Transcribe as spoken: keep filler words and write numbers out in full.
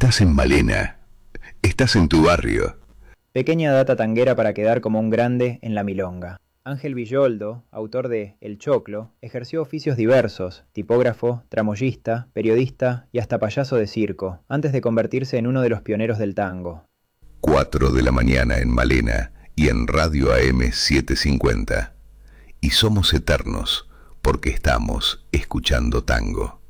estás en Malena. Estás en tu barrio. Pequeña data tanguera para quedar como un grande en la milonga. Ángel Villoldo, autor de El Choclo, ejerció oficios diversos, tipógrafo, tramoyista, periodista y hasta payaso de circo, antes de convertirse en uno de los pioneros del tango. cuatro de la mañana en Malena y en Radio A M setecientos cincuenta. Y somos eternos porque estamos escuchando tango.